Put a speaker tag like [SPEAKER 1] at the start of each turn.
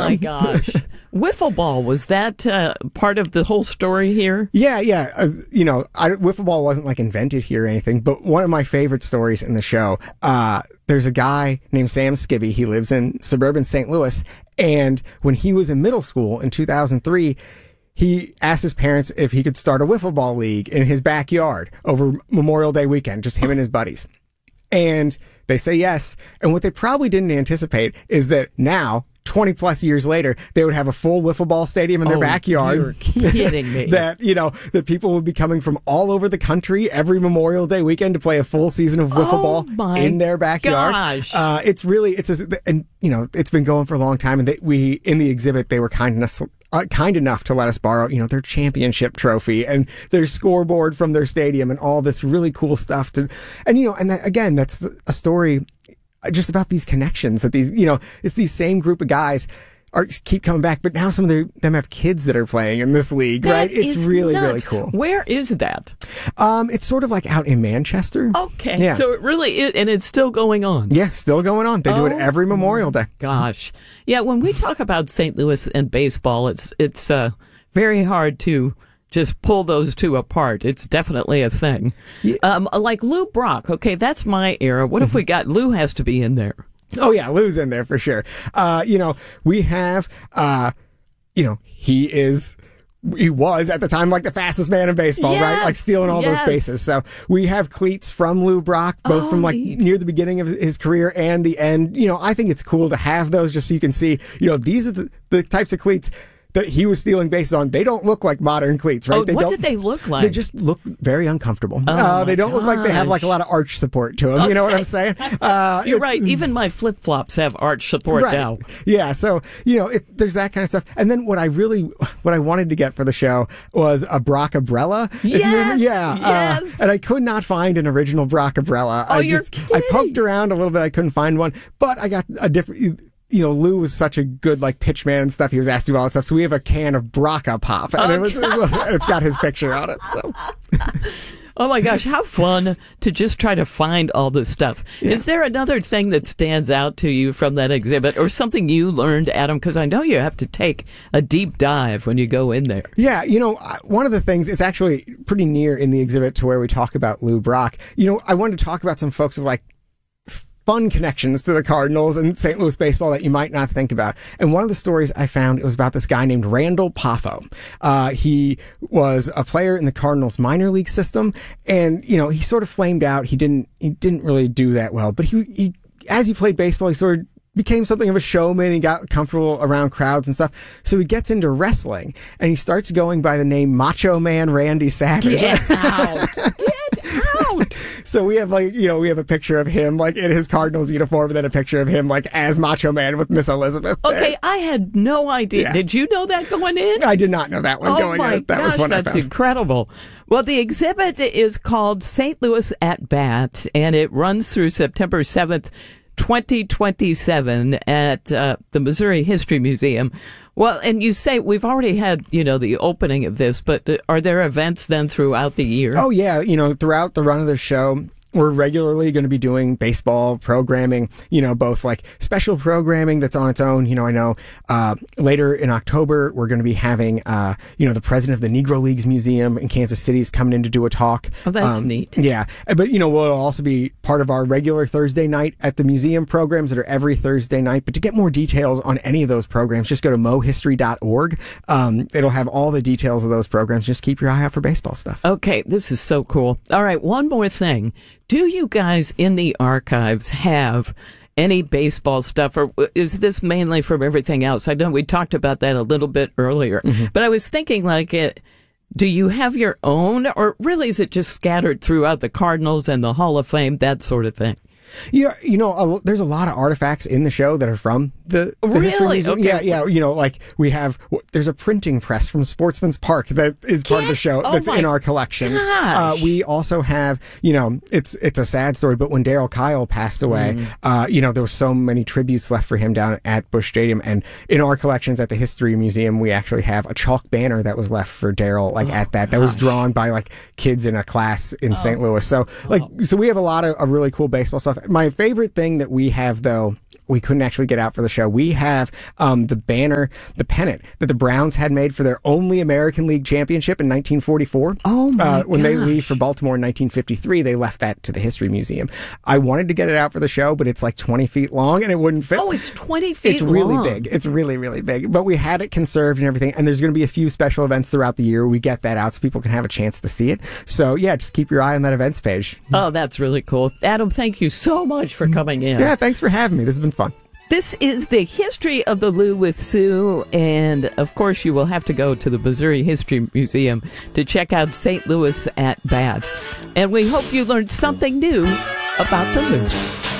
[SPEAKER 1] my gosh. Wiffle ball, was that part of the whole story here?
[SPEAKER 2] Yeah. Wiffle ball wasn't like invented here or anything, but one of my favorite stories in the show, there's a guy named Sam Skibby. He lives in suburban St. Louis. And when he was in middle school in 2003, he asked his parents if he could start a wiffle ball league in his backyard over Memorial Day weekend, just him and his buddies. And they say yes. And what they probably didn't anticipate is that now, 20 plus years later, they would have a full wiffle ball stadium in their backyard.
[SPEAKER 1] You're kidding me.
[SPEAKER 2] that people would be coming from all over the country every Memorial Day weekend to play a full season of wiffle ball in their backyard.
[SPEAKER 1] Gosh.
[SPEAKER 2] It's been going for a long time. And in the exhibit, they were kind enough to let us borrow, their championship trophy and their scoreboard from their stadium and all this really cool stuff that's a story just about these connections that it's these same group of guys keep coming back, but now some of them have kids that are playing in this league, right? It's really, really cool.
[SPEAKER 1] Where is that?
[SPEAKER 2] It's sort of like out in Manchester.
[SPEAKER 1] Okay.
[SPEAKER 2] Yeah.
[SPEAKER 1] So it really is, and it's still going on.
[SPEAKER 2] Yeah, still going on. They do it every Memorial Day.
[SPEAKER 1] Gosh. Yeah, when we talk about St. Louis and baseball, it's very hard to just pull those two apart. It's definitely a thing. Yeah. Like Lou Brock. Okay, that's my era. What if we got Lou has to be in there?
[SPEAKER 2] Oh yeah, Lou's in there for sure. We have, he was at the time like the fastest man in baseball, right? Like stealing all those bases. So we have cleats from Lou Brock, both from near the beginning of his career and the end. I think it's cool to have those just so you can see, these are the types of cleats that he was stealing bases on. They don't look like modern cleats, right?
[SPEAKER 1] What did they look like?
[SPEAKER 2] They just look very uncomfortable. They don't look like they have like a lot of arch support to them. Okay. You know what I'm saying?
[SPEAKER 1] You're right. Even my flip-flops have arch support now.
[SPEAKER 2] Yeah. So, there's that kind of stuff. And then what I wanted to get for the show was a Brock umbrella.
[SPEAKER 1] Yes.
[SPEAKER 2] Yes. And I could not find an original Brock umbrella.
[SPEAKER 1] I
[SPEAKER 2] poked around a little bit. I couldn't find one, but I got a different, Lou was such a good pitch man and stuff. He was asked to do all that stuff. So we have a can of Brocka Pop, and it's got his picture on it. So.
[SPEAKER 1] Oh my gosh, how fun to just try to find all this stuff. Yeah. Is there another thing that stands out to you from that exhibit or something you learned, Adam? Because I know you have to take a deep dive when you go in there.
[SPEAKER 2] Yeah, one of the things, it's actually pretty near in the exhibit to where we talk about Lou Brock. I wanted to talk about some folks with fun connections to the Cardinals and St. Louis baseball that you might not think about. And one of the stories I found, it was about this guy named Randall Poffo. He was a player in the Cardinals minor league system, and he sort of flamed out. He didn't really do that well, but he as he played baseball, he sort of became something of a showman. He got comfortable around crowds and stuff. So he gets into wrestling, and he starts going by the name Macho Man Randy Savage.
[SPEAKER 1] Get out!
[SPEAKER 2] So we have we have a picture of him in his Cardinals uniform, and then a picture of him as Macho Man with Miss Elizabeth.
[SPEAKER 1] Okay, I had no idea. Yeah. Did you know that going in?
[SPEAKER 2] I did not know that one going in. That was one I found.
[SPEAKER 1] That's incredible. Well, the exhibit is called St. Louis at Bat, and it runs through September 7th, 2027 at the Missouri History Museum. Well, and you say we've already had, the opening of this, but are there events then throughout the year?
[SPEAKER 2] Oh, yeah. Throughout the run of the show, we're regularly going to be doing baseball programming, both special programming that's on its own. I know later in October, we're going to be having, the president of the Negro Leagues Museum in Kansas City is coming in to do a talk.
[SPEAKER 1] Oh, that's neat.
[SPEAKER 2] Yeah. But, we'll also be part of our regular Thursday night at the museum programs that are every Thursday night. But to get more details on any of those programs, just go to mohistory.org. It'll have all the details of those programs. Just keep your eye out for baseball stuff.
[SPEAKER 1] Okay. This is so cool. All right. One more thing. Do you guys in the archives have any baseball stuff, or is this mainly from everything else? I know we talked about that a little bit earlier, but I was thinking do you have your own, or really is it just scattered throughout the Cardinals and the Hall of Fame, that sort of thing?
[SPEAKER 2] Yeah, there's a lot of artifacts in the show that are from the History Museum.
[SPEAKER 1] Okay.
[SPEAKER 2] Yeah, we have, there's a printing press from Sportsman's Park that is part of the show that's in our collections. We also have, it's a sad story, but when Darryl Kyle passed away, there was so many tributes left for him down at Busch Stadium, and in our collections at the History Museum, we actually have a chalk banner that was left for Darryl, that was drawn by kids in a class in St. Louis. So, so we have a lot of really cool baseball stuff. My favorite thing that we have, though, we couldn't actually get out for the show. We have the banner, the pennant that the Browns had made for their only American League championship in 1944.
[SPEAKER 1] Oh my
[SPEAKER 2] When they
[SPEAKER 1] gosh.
[SPEAKER 2] leave for Baltimore in 1953, they left that to the History Museum. I wanted to get it out for the show, but it's like 20 feet long and it wouldn't fit.
[SPEAKER 1] Oh, it's 20 feet
[SPEAKER 2] It's really
[SPEAKER 1] long.
[SPEAKER 2] big. It's really, really big. But we had it conserved and everything. And there's going to be a few special events throughout the year. We get that out so people can have a chance to see it. So yeah, just keep your eye on that events page.
[SPEAKER 1] Oh, that's really cool. Adam, thank you so much for coming in.
[SPEAKER 2] Yeah, thanks for having me. This has been fun.
[SPEAKER 1] This is the history of the Lou with Sue, and of course you will have to go to the Missouri History Museum to check out St. Louis at Bats. And we hope you learned something new about the Lou.